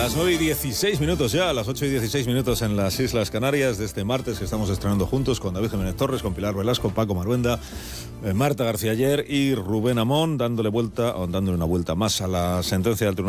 Las 9:16 ya, las 8:16 en las Islas Canarias de este martes que estamos estrenando juntos con David Jiménez Torres, con Pilar Velasco, Paco Maruenda, Marta García Ayer y Rubén Amón, dándole una vuelta más a la sentencia del Tribunal